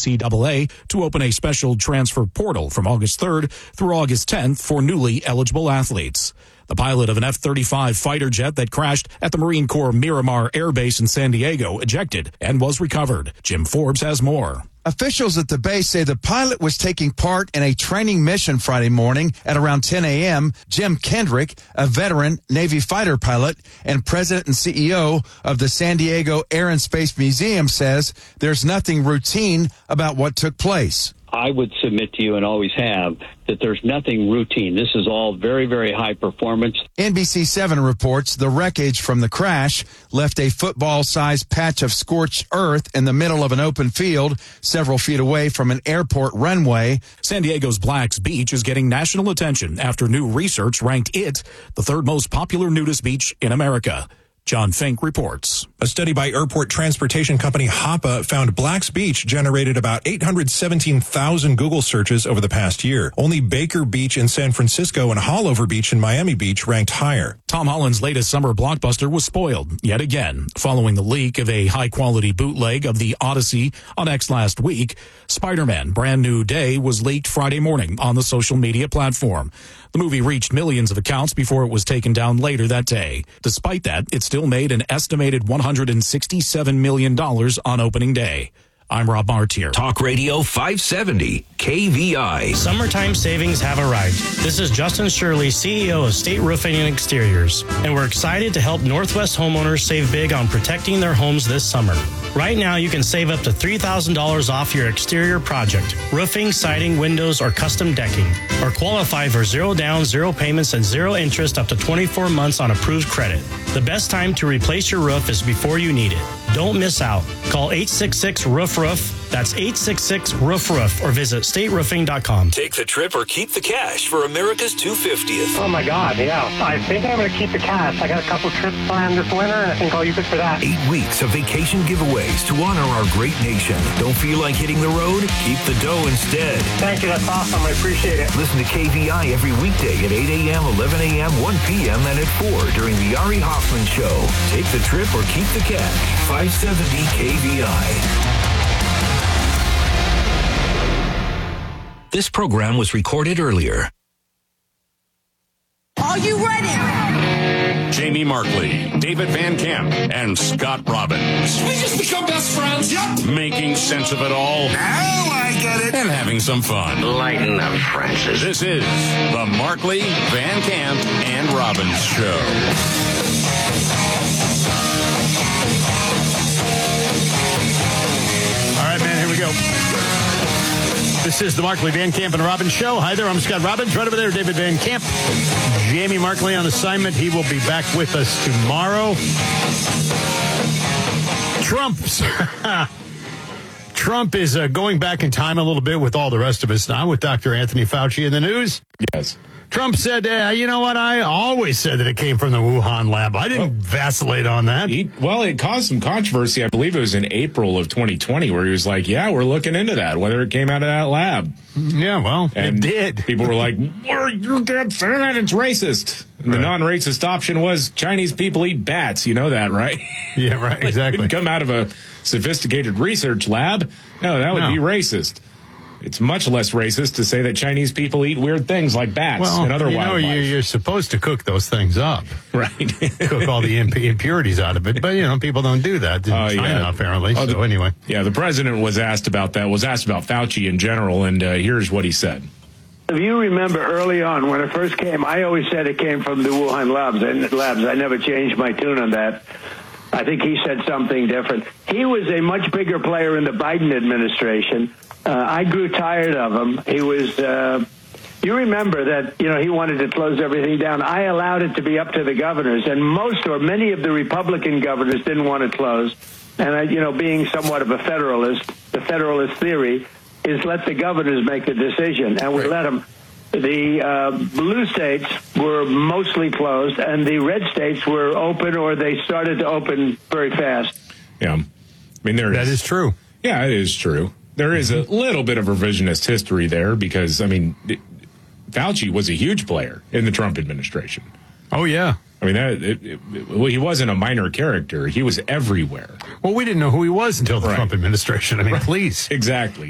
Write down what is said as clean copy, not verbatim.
NCAA to open a special transfer portal from August 3rd through August 10th for newly eligible athletes. The pilot of an F-35 fighter jet that crashed at the Marine Corps Miramar Air Base in San Diego ejected and was recovered. Jim Forbes has more. Officials at the base say the pilot was taking part in a training mission Friday morning at around 10 a.m. Jim Kendrick, a veteran Navy fighter pilot and president and CEO of the San Diego Air and Space Museum, says there's nothing routine about what took place. I would submit to you, and always have, that there's nothing routine. This is all very, very high performance. NBC7 reports the wreckage from the crash left a football-sized patch of scorched earth in the middle of an open field several feet away from an airport runway. San Diego's Black's Beach is getting national attention after new research ranked it the third most popular nudist beach in America. John Fink reports. A study by airport transportation company Hoppa found Black's Beach generated about 817,000 Google searches over the past year. Only Baker Beach in San Francisco and Haulover Beach in Miami Beach ranked higher. Tom Holland's latest summer blockbuster was spoiled yet again. Following the leak of a high-quality bootleg of The Odyssey on X last week, Spider-Man Brand New Day was leaked Friday morning on the social media platform. The movie reached millions of accounts before it was taken down later that day. Despite that, it still made an estimated $167 million on opening day. I'm Rob Martier. Talk Radio 570, KVI. Summertime savings have arrived. This is Justin Shirley, CEO of State Roofing and Exteriors, and we're excited to help Northwest homeowners save big on protecting their homes this summer. Right now, you can save up to $3,000 off your exterior project, roofing, siding, windows, or custom decking, or qualify for 0 down, 0 payments, and 0 interest up to 24 months on approved credit. The best time to replace your roof is before you need it. Don't miss out. Call 866-ROOF-ROOF. That's 866-ROOF-ROOF, or visit stateroofing.com. Take the trip or keep the cash for America's 250th. Oh, my God, yeah. I think I'm going to keep the cash. I got a couple trips planned this winter, and I think I'll use it for that. 8 weeks of vacation giveaways to honor our great nation. Don't feel like hitting the road? Keep the dough instead. Thank you. That's awesome. I appreciate it. Listen to KVI every weekday at 8 a.m., 11 a.m., 1 p.m., and at 4 during the Ari Hoffman Show. Take the trip or keep the cash. 570 KVI. This program was recorded earlier. Are you ready? Jamie Markley, David Van Camp, and Scott Robbins. We just become best friends, yep. Making sense of it all. Now I get it. And having some fun. Lighten up, Francis. This is the Markley, Van Camp, and Robbins Show. All right, man, here we go. This is the Markley, Van Camp, and Robbins Show. Hi there, I'm Scott Robbins. Right over there, David Van Camp. Jamie Markley on assignment. He will be back with us tomorrow. Trump is going back in time a little bit with all the rest of us now, with Dr. Anthony Fauci in the news. Yes. Trump said, you know what, I always said that it came from the Wuhan lab. I didn't vacillate on that. It caused some controversy. I believe it was in April of 2020 where he was like, yeah, we're looking into that, whether it came out of that lab. Yeah, well, and it did. People were like, you can't say that, it's racist. And the non-racist option was Chinese people eat bats. You know that, right? Yeah, right, exactly. It didn't come out of a sophisticated research lab. No, that would be racist. It's much less racist to say that Chinese people eat weird things like bats and other wildlife. You're supposed to cook those things up. Right. Cook all the impurities out of it. But, people don't do that in China, apparently. Anyway. Yeah, the president was asked about that, was asked about Fauci in general, and here's what he said. If you remember early on when it first came, I always said it came from the Wuhan labs. I never changed my tune on that. I think he said something different. He was a much bigger player in the Biden administration. I grew tired of him. He was, you remember that, he wanted to close everything down. I allowed it to be up to the governors, and most or many of the Republican governors didn't want to close. And, being somewhat of a federalist, the federalist theory is let the governors make the decision, and we let them. The blue states were mostly closed, and the red states were open, or they started to open very fast. Yeah. I mean, that is true. Yeah, it is true. There is a little bit of revisionist history there because, Fauci was a huge player in the Trump administration. Oh, yeah. I mean, he wasn't a minor character. He was everywhere. Well, we didn't know who he was until the Trump administration. Please. Exactly.